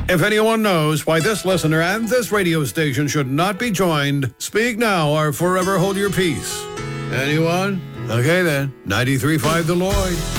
If anyone knows why this listener and this radio station should not be joined, speak now or forever hold your peace. Anyone? Okay then, 93.5 The Lloyd.